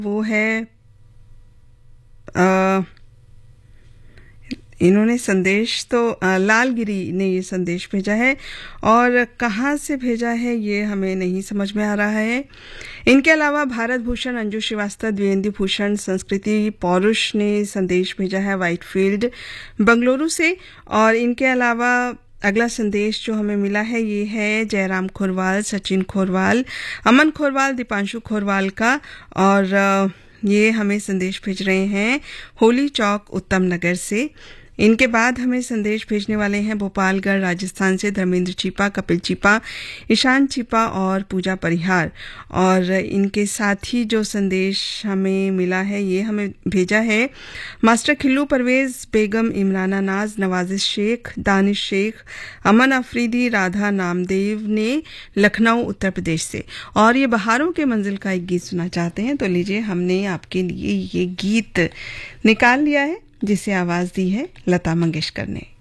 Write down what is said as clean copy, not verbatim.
वो है इन्होंने संदेश तो लालगिरी ने ये संदेश भेजा है और कहाँ से भेजा है ये हमें नहीं समझ में आ रहा है। इनके अलावा भारत भूषण, अंजू श्रीवास्तव, द्विवेंदु भूषण, संस्कृति पौरुष ने संदेश भेजा है व्हाइटफील्ड बंगलुरु से। और इनके अलावा अगला संदेश जो हमें मिला है ये है जयराम खोरवाल, सचिन खोरवाल, अमन खोरवाल, दीपांशु खोरवाल का। और ये हमें संदेश भेज रहे हैं होली चौक उत्तम नगर से। इनके बाद हमें संदेश भेजने वाले हैं भोपालगढ़ राजस्थान से धर्मेंद्र चीपा, कपिल चीपा, ईशान चीपा और पूजा परिहार। और इनके साथ ही जो संदेश हमें मिला है ये हमें भेजा है मास्टर खिल्लू परवेज, बेगम इमराना नाज, नवाजिश शेख, दानिश शेख, अमन अफरीदी, राधा नामदेव ने लखनऊ उत्तर प्रदेश से। और ये बहारों के मंजिल का एक गीत सुनना चाहते हैं, तो लीजिए हमने आपके लिए ये गीत निकाल लिया है जिसे आवाज दी है लता मंगेशकर ने।